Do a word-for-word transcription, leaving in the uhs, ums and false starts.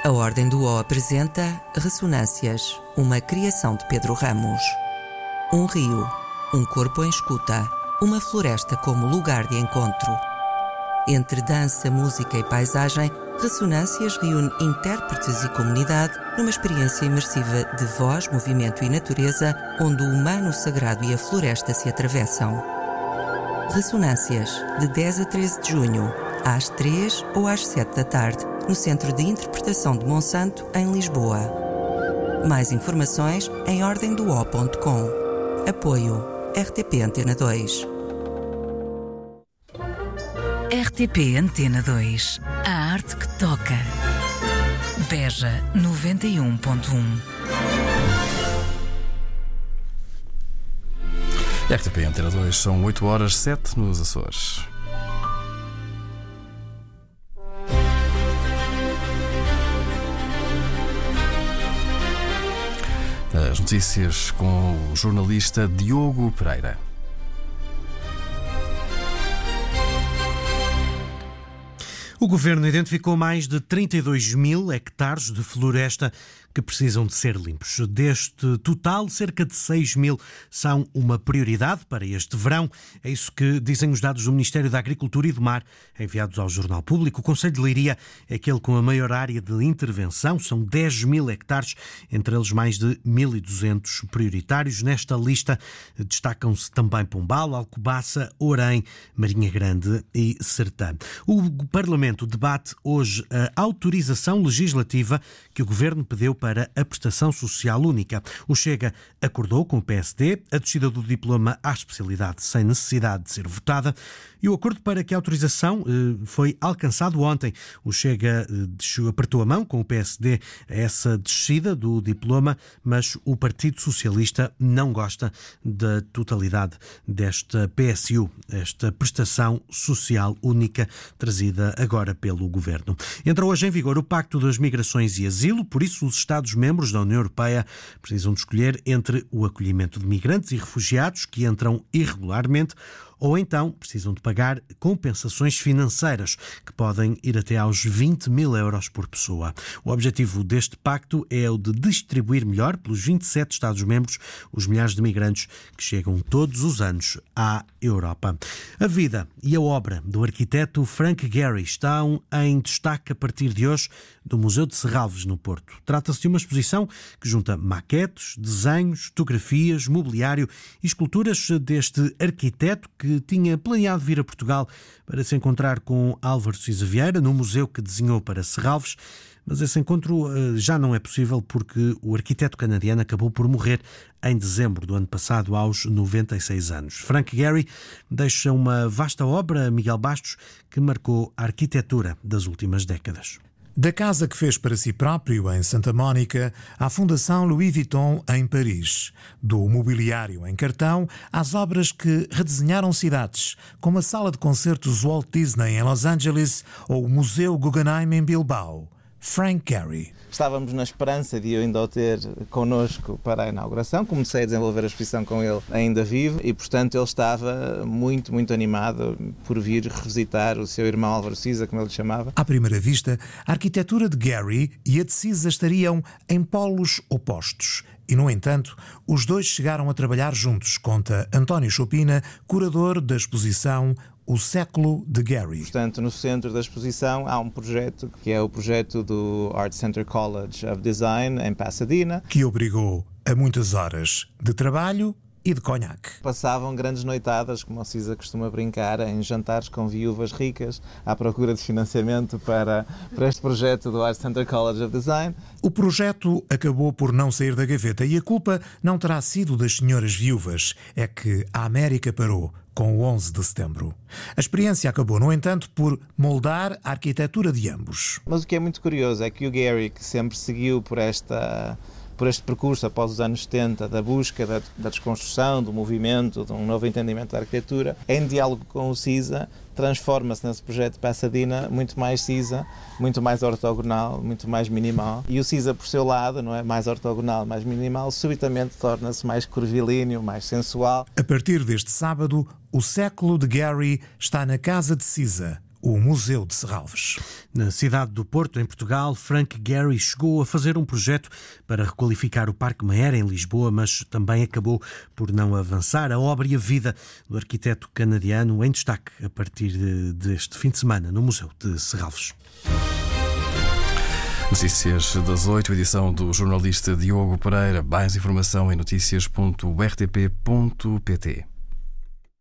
A Ordem do O apresenta Ressonâncias, uma criação de Pedro Ramos. Um rio, um corpo em escuta, uma floresta como lugar de encontro. Entre dança, música e paisagem, Ressonâncias reúne intérpretes e comunidade numa experiência imersiva de voz, movimento e natureza, onde o humano, o sagrado e a floresta se atravessam. Ressonâncias, de dez a treze de junho, às três ou às sete da tarde, no Centro de Interpretação de Monsanto, em Lisboa. Mais informações em ordem do o ponto com. Apoio R T P Antena dois. R T P Antena dois. A arte que toca. Beja noventa e um ponto um. R T P Antena dois, são oito horas sete nos Açores. As notícias com o jornalista Diogo Pereira. O Governo identificou mais de trinta e dois mil hectares de floresta que precisam de ser limpos. Deste total, cerca de seis mil são uma prioridade para este verão. É isso que dizem os dados do Ministério da Agricultura e do Mar, enviados ao Jornal Público. O Concelho de Leiria é aquele com a maior área de intervenção. São dez mil hectares, entre eles mais de mil e duzentos prioritários. Nesta lista destacam-se também Pombal, Alcobaça, Orém, Marinha Grande e Sertã. O Parlamento debate hoje a autorização legislativa que o Governo pediu para a prestação social única. O Chega acordou com o P S D a descida do diploma à especialidade sem necessidade de ser votada e o acordo para que a autorização eh, foi alcançado ontem. O Chega eh, apertou a mão com o P S D a essa descida do diploma, mas o Partido Socialista não gosta da totalidade desta P S U, esta prestação social única trazida agora pelo Governo. Entra hoje em vigor o Pacto das Migrações e Asilo, por isso os Estados-membros da União Europeia precisam de escolher entre o acolhimento de migrantes e refugiados que entram irregularmente ou então precisam de pagar compensações financeiras, que podem ir até aos vinte mil euros por pessoa. O objetivo deste pacto é o de distribuir melhor pelos vinte e sete Estados-membros os milhares de migrantes que chegam todos os anos à Europa. A vida e a obra do arquiteto Frank Gehry estão em destaque a partir de hoje do Museu de Serralves, no Porto. Trata-se de uma exposição que junta maquetes, desenhos, fotografias, mobiliário e esculturas deste arquiteto que que tinha planeado vir a Portugal para se encontrar com Álvaro Siza Vieira no museu que desenhou para Serralves, mas esse encontro uh, já não é possível porque o arquiteto canadiano acabou por morrer em dezembro do ano passado aos noventa e seis anos. Frank Gehry deixa uma vasta obra, Miguel Bastos, que marcou a arquitetura das últimas décadas. Da casa que fez para si próprio em Santa Mónica à Fundação Louis Vuitton em Paris. Do mobiliário em cartão às obras que redesenharam cidades, como a Sala de Concertos Walt Disney em Los Angeles ou o Museu Guggenheim em Bilbao. Frank Gehry. Estávamos na esperança de eu ainda o ter connosco para a inauguração. Comecei a desenvolver a exposição com ele ainda vivo e, portanto, ele estava muito, muito animado por vir revisitar o seu irmão Álvaro Siza, como ele lhe chamava. À primeira vista, a arquitetura de Gehry e a de Siza estariam em polos opostos. E, no entanto, os dois chegaram a trabalhar juntos, conta António Chopina, curador da exposição O Século de Gehry. Portanto, no centro da exposição há um projeto que é o projeto do Art Center College of Design em Pasadena, que obrigou a muitas horas de trabalho e de conhaque. Passavam grandes noitadas, como o Siza costuma brincar, em jantares com viúvas ricas à procura de financiamento para, para este projeto do Art Center College of Design. O projeto acabou por não sair da gaveta e a culpa não terá sido das senhoras viúvas, é que a América parou com o onze de setembro. A experiência acabou, no entanto, por moldar a arquitetura de ambos. Mas o que é muito curioso é que o Gehry, que sempre seguiu por esta... por este percurso após os anos setenta, da busca, da, da desconstrução, do movimento, de um novo entendimento da arquitetura, em diálogo com o Siza, transforma-se nesse projeto de Pasadena muito mais Siza, muito mais ortogonal, muito mais minimal. E o Siza, por seu lado, não é mais ortogonal, mais minimal, subitamente torna-se mais curvilíneo, mais sensual. A partir deste sábado, o Século de Gehry está na Casa de Siza, o Museu de Serralves. Na cidade do Porto, em Portugal, Frank Gehry chegou a fazer um projeto para requalificar o Parque Maher em Lisboa, mas também acabou por não avançar. A obra e a vida do arquiteto canadiano em destaque a partir deste fim de semana no Museu de Serralves. Notícias das oito, edição do jornalista Diogo Pereira. Mais informação em notícias ponto r t p ponto p t.